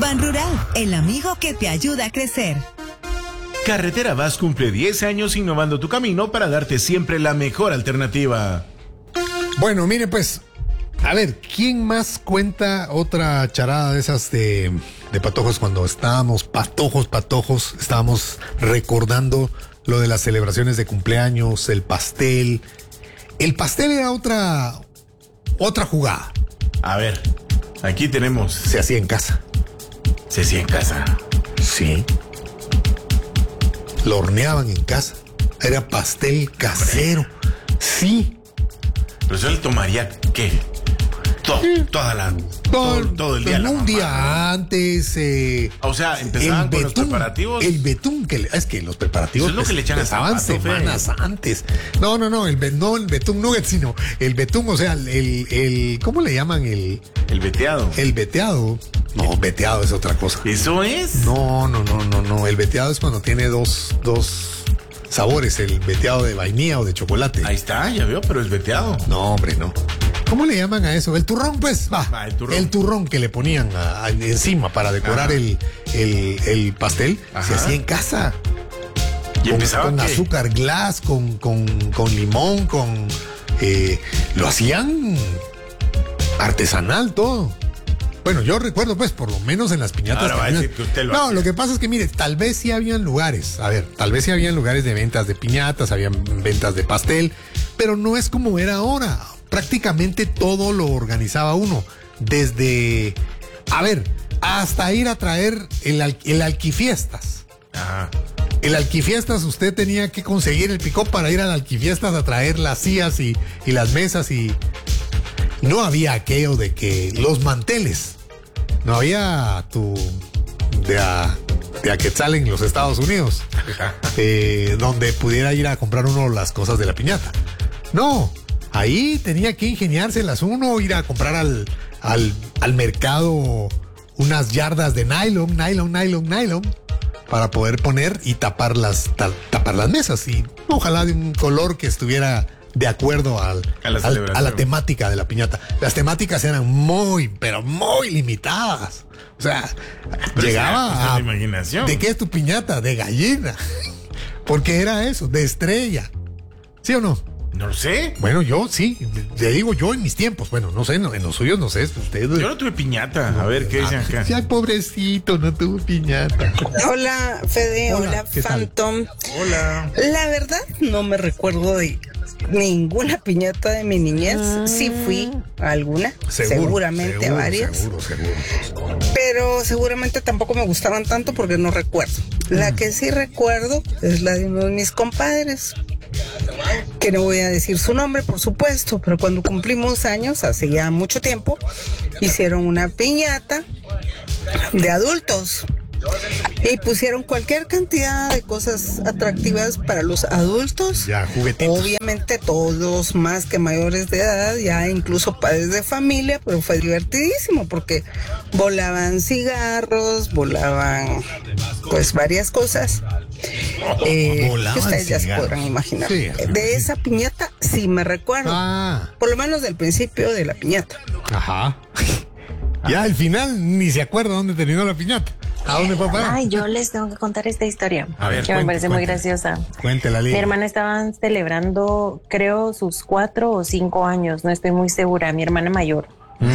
Ban Rural, el amigo que te ayuda a crecer. Carretera Vaz cumple 10 años innovando tu camino para darte siempre la mejor alternativa. Bueno, mire pues, a ver, ¿quién más cuenta otra charada de esas de patojos cuando estábamos patojos, estábamos recordando lo de las celebraciones de cumpleaños, el pastel? El pastel era otra jugada. A ver, aquí tenemos. Se hacía en casa. Se hacía en casa. Sí. Lo horneaban en casa. Era pastel casero. Sí. Pero eso le tomaría, ¿qué? Todo el día. Un día antes. O sea, empezaban con los preparativos. El betún, es que los preparativos eso es lo que le echan empezaban semanas antes. No, el betún nugget, sino el betún, o sea, el ¿cómo le llaman? El veteado. El veteado. No, veteado es otra cosa. ¿Eso es? No. El veteado es cuando tiene dos sabores, el veteado de vainilla o de chocolate. Ahí está, ya veo, pero es veteado. No, hombre, no. ¿Cómo le llaman a eso? El turrón, pues, va. El turrón que le ponían encima para decorar el pastel. Ajá. Se hacía en casa. ¿Y empezaba con azúcar glass, con limón, lo hacían artesanal todo. Bueno, yo recuerdo, pues, por lo menos en las piñatas. Ahora va a decir que usted lo hace. Lo que pasa es que, mire, tal vez sí habían lugares. A ver, tal vez sí habían lugares de ventas de piñatas, habían ventas de pastel, pero no es como era ahora. Prácticamente todo lo organizaba uno. Desde, hasta ir a traer el alquifiestas. Ajá. El alquifiestas, usted tenía que conseguir el pick-up para ir al alquifiestas a traer las sillas y las mesas y... No había aquello de que los manteles, no había de a Quetzal en los Estados Unidos, donde pudiera ir a comprar uno las cosas de la piñata. No, ahí tenía que ingeniárselas uno, ir a comprar al mercado unas yardas de nylon, para poder poner y tapar las mesas, y ojalá de un color que estuviera de acuerdo a la temática de la piñata. Las temáticas eran pero muy limitadas. O sea, pero llegaba a imaginación. ¿De qué es tu piñata? De gallina. Porque era eso, de estrella. ¿Sí o no? No lo sé. Bueno, yo sí, le digo yo en mis tiempos. Bueno, no sé, en los suyos no sé. Ustedes. Yo no tuve piñata. A ver, ¿qué dicen acá? Ay, pobrecito, no tuvo piñata. Hola, Fede. Hola, Phantom. Hola. La verdad, no me recuerdo de ninguna piñata de mi niñez. Sí fui a alguna, seguramente a varias. Seguro. Pero seguramente tampoco me gustaban tanto porque no recuerdo. La que sí recuerdo es la de uno de mis compadres, que no voy a decir su nombre, por supuesto, pero cuando cumplimos años, hace ya mucho tiempo, hicieron una piñata de adultos. Y pusieron cualquier cantidad de cosas atractivas para los adultos. Ya, juguetitos. Obviamente todos más que mayores de edad, ya incluso padres de familia, pero fue divertidísimo porque volaban cigarros, volaban pues varias cosas. Que ustedes ya se podrán imaginar. Sí, de esa piñata sí me recuerdo. Por lo menos del principio de la piñata. Ajá. Ya al final ni se acuerda dónde terminó la piñata. ¿A dónde, papá? Ay, yo les tengo que contar esta historia. A ver, que me parece muy graciosa. Cuéntela, Lili. Mi hermana estaban celebrando, creo, sus 4 o 5 años, no estoy muy segura, mi hermana mayor.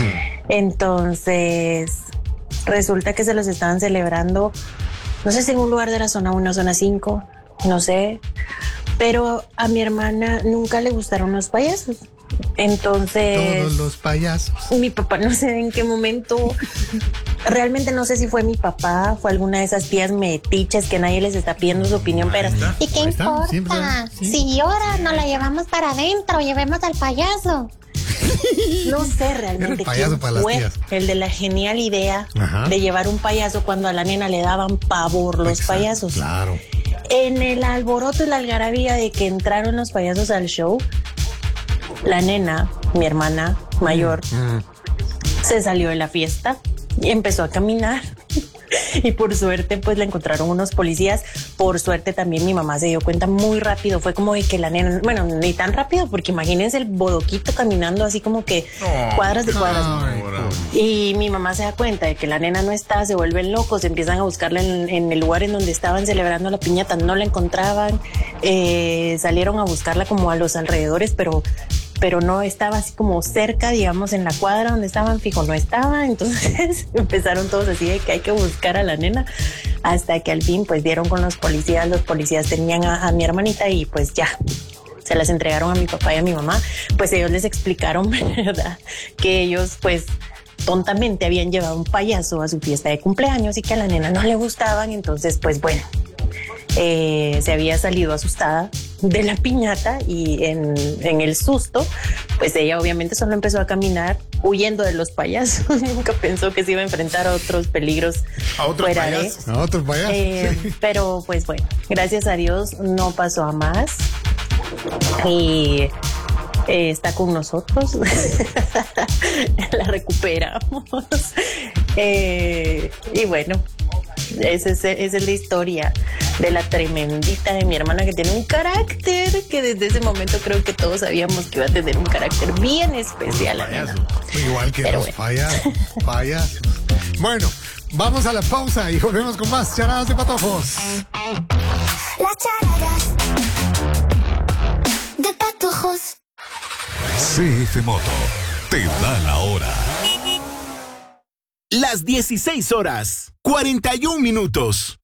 Entonces, resulta que se los estaban celebrando, no sé si en un lugar de la zona 1, zona 5, no sé, pero a mi hermana nunca le gustaron los payasos. Entonces, todos los payasos. Mi papá, no sé en qué momento, realmente no sé si fue mi papá, fue alguna de esas tías metiches que nadie les está pidiendo su opinión, pero ¿y qué importa? ¿Sí? Si llora, no la llevamos para adentro, llevemos al payaso. No sé realmente quién fue el de la genial idea de llevar un payaso cuando a la nena le daban pavor los payasos. Claro. En el alboroto y la algarabía de que entraron los payasos al show, la nena, mi hermana mayor, se salió de la fiesta y empezó a caminar. Y por suerte, pues la encontraron unos policías. Por suerte también mi mamá se dio cuenta muy rápido. Fue como de que la nena, bueno, ni tan rápido, porque imagínense el bodoquito caminando así como que cuadras de cuadras. Y mi mamá se da cuenta de que la nena no está, se vuelven locos, empiezan a buscarla en el lugar en donde estaban celebrando la piñata, no la encontraban, salieron a buscarla como a los alrededores, pero no estaba así como cerca, digamos, en la cuadra donde estaban, fijo, no estaba. Entonces empezaron todos así de que hay que buscar a la nena, hasta que al fin pues dieron con los policías tenían a mi hermanita y pues ya se las entregaron a mi papá y a mi mamá. Pues ellos les explicaron, ¿verdad?, que ellos pues tontamente habían llevado un payaso a su fiesta de cumpleaños y que a la nena no le gustaban. Entonces pues bueno, se había salido asustada de la piñata y en el susto, pues ella obviamente solo empezó a caminar huyendo de los payasos. Nunca pensó que se iba a enfrentar a otros peligros fuera de... A otros payasos. Sí. Pero pues bueno, gracias a Dios no pasó a más y está con nosotros. La recuperamos. Y bueno, esa es la historia de la tremendita de mi hermana, que tiene un carácter que desde ese momento creo que todos sabíamos que iba a tener un carácter bien especial. Igual que los payasos. Bueno, vamos a la pausa y volvemos con más charadas de patojos. Las charadas de patojos. CF Moto te da la hora. Las 16 horas, 41 minutos.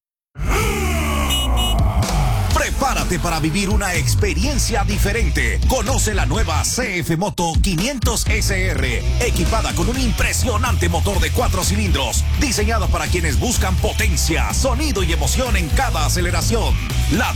Prepárate para vivir una experiencia diferente. Conoce la nueva CF Moto 500 SR, equipada con un impresionante motor de 4 cilindros, diseñado para quienes buscan potencia, sonido y emoción en cada aceleración. La